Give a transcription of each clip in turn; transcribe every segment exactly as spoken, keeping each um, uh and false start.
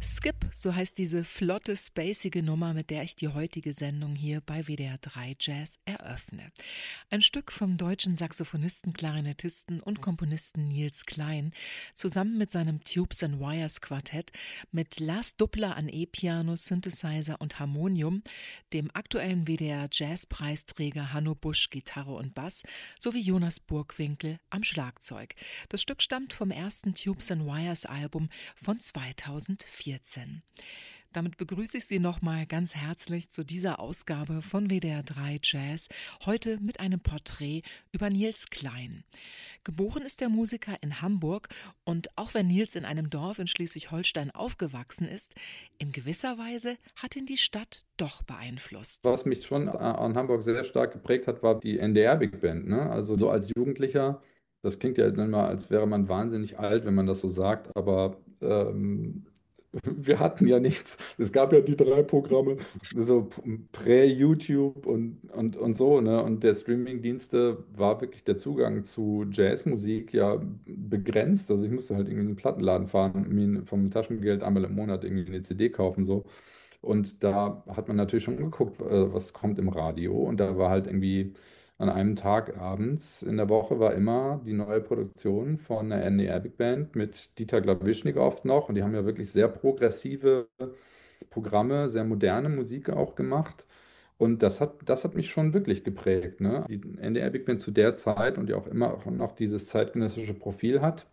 Skip, so heißt diese flotte, spacige Nummer, mit der ich die heutige Sendung hier bei W D R drei Jazz eröffne. Ein Stück vom deutschen Saxophonisten, Klarinettisten und Komponisten Nils Klein, zusammen mit seinem Tubes and Wires Quartett, mit Lars Duppler an E-Piano, Synthesizer und Harmonium, dem aktuellen W D R Jazzpreisträger Hanno Busch Gitarre und Bass sowie Jonas Burgwinkel am Schlagzeug. Das Stück stammt vom ersten Tubes and Wires Album von zweitausendvierzehn. Damit begrüße ich Sie nochmal ganz herzlich zu dieser Ausgabe von W D R drei Jazz, heute mit einem Porträt über Nils Klein. Geboren ist der Musiker in Hamburg und auch wenn Nils in einem Dorf in Schleswig-Holstein aufgewachsen ist, in gewisser Weise hat ihn die Stadt doch beeinflusst. Was mich schon an Hamburg sehr stark geprägt hat, war die N D R Big Band, ne? Also so als Jugendlicher, das klingt ja dann mal, als wäre man wahnsinnig alt, wenn man das so sagt, aber ähm, wir hatten ja nichts. Es gab ja die drei Programme, so prä-YouTube und, und, und so, ne? Und der Streaming-Dienste war wirklich der Zugang zu Jazzmusik ja begrenzt. Also ich musste halt irgendwie in den Plattenladen fahren, mir vom Taschengeld einmal im Monat irgendwie eine C D kaufen, so. Und da hat man natürlich schon geguckt, äh, was kommt im Radio. Und da war halt irgendwie an einem Tag abends in der Woche war immer die neue Produktion von der N D R Big Band mit Dieter Glawischnik noch. Und die haben ja wirklich sehr progressive Programme, sehr moderne Musik auch gemacht. Und das hat, das hat mich schon wirklich geprägt, ne? Die N D R Big Band zu der Zeit und die auch immer auch noch dieses zeitgenössische Profil hat,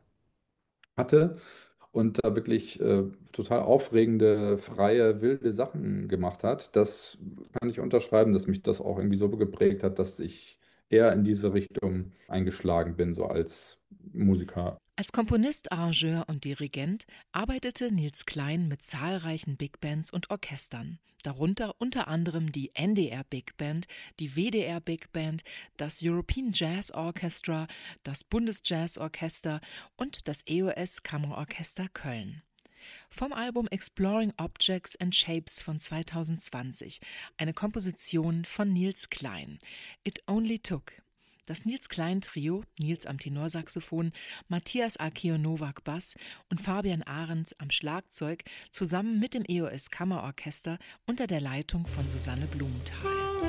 hatte und da wirklich äh, total aufregende, freie, wilde Sachen gemacht hat, das kann ich unterschreiben, dass mich das auch irgendwie so geprägt hat, dass ich eher in diese Richtung eingeschlagen bin, so als Musiker. Als Komponist, Arrangeur und Dirigent arbeitete Nils Klein mit zahlreichen Big Bands und Orchestern, darunter unter anderem die N D R Big Band, die W D R Big Band, das European Jazz Orchestra, das Bundesjazzorchester und das E O S Kammerorchester Köln. Vom Album Exploring Objects and Shapes von zweitausendzwanzig, eine Komposition von Nils Klein, It Only Took. Das Nils Klein Trio, Nils am Tenorsaxophon, Matthias Akio-Nowak Bass und Fabian Ahrens am Schlagzeug, zusammen mit dem E O S Kammerorchester unter der Leitung von Susanne Blumenthal.